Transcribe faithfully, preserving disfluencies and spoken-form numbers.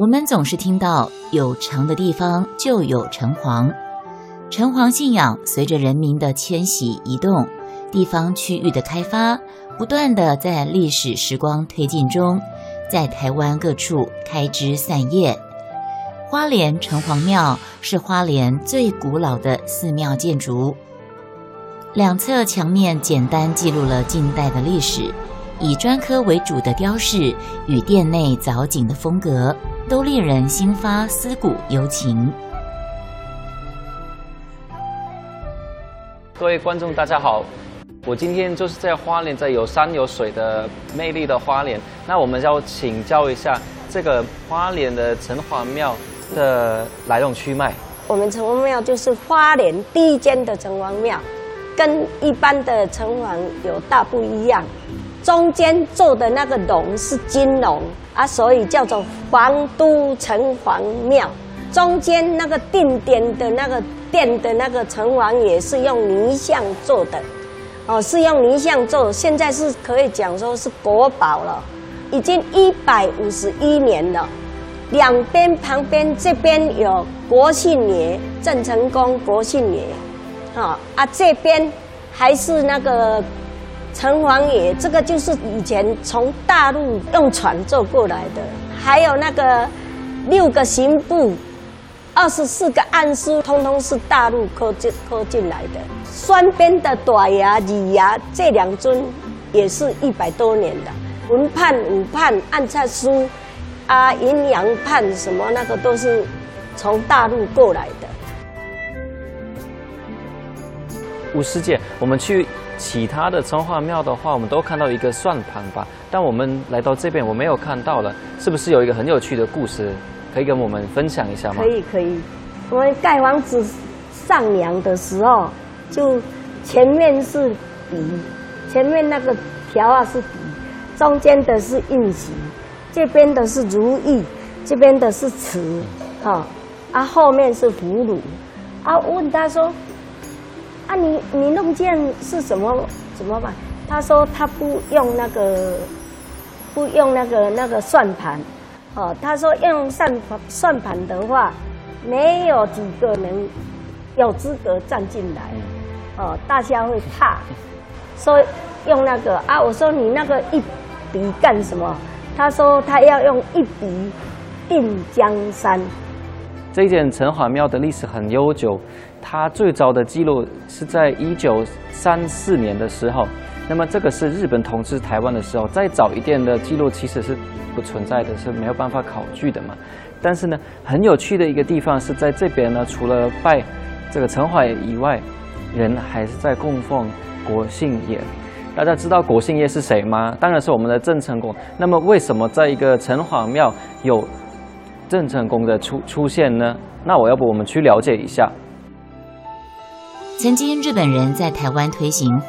我们总是听到有城的地方就有城隍，城隍信仰随着人民的迁徙移动，地方区域的开发，不断的在历史时光推进中，在台湾各处开枝散叶。花莲城隍庙是花莲最古老的寺庙建筑，两侧墙面简单记录了近代的历史，以砖刻为主的雕饰与殿内藻井的风格，都令人心发思古幽情。 各位观众大家好，我今天就是在花莲，在有山有水的魅力的花莲。那我们要请教一下这个花莲的城隍庙的来龙去脉。 我们城隍庙就是花莲第一间的城隍庙，跟一般的城隍有大不一样。中间做的那个龙是金龙啊，所以叫做皇都城隍庙。中间那个定点的那个殿的那个城隍也是用泥像做的，哦，是用泥像做的，现在是可以讲说是国宝了，已经一百五十一年了。两边旁边这边有国姓爷郑成功国姓爷，啊啊这边还是那个城隍爷，这个就是以前从大陆用船坐过来的，还有那个六个刑部。二十四个案书，通通是大陆刻进刻进来的。双边的大爷、二爷这两尊也是一百多年的。文判、武判、按察书啊、阴阳判什么那个都是从大陆过来的。 吴师姐，我们去其他的城隍庙的话，我们都看到一个算盘吧，但我们来到这边我没有看到了，是不是有一个很有趣的故事？可以跟我们分享一下吗？ 可以可以，我们盖房子上梁的时候，就前面是底，前面那个条啊是底，中间的是印玺，这边的是如意，这边的是瓷，哈、哦，啊后面是葫芦，啊问他说，啊你你弄这样是什么怎么办？他说他不用那个不用那个那个算盘。哦，他说用算算盘的话，没有几个人有资格站进来，哦，大家会怕，说用那个啊，我说你那个一笔干什么？他说他要用一笔定江山。 这间城隍庙的历史很悠久，它最早的记录是在一九三四年的时候。那么这个是日本统治台湾的时候，再早一点的记录其实是不存在的，是没有办法考据的嘛。但是呢，很有趣的一个地方是在这边呢，除了拜这个城隍爷以外，人还是在供奉国姓爷。大家知道国姓爷是谁吗？当然是我们的郑成功。那么为什么在一个城隍庙有郑成功的出出现呢？那我要不我们去了解一下。 曾经日本人在台湾推行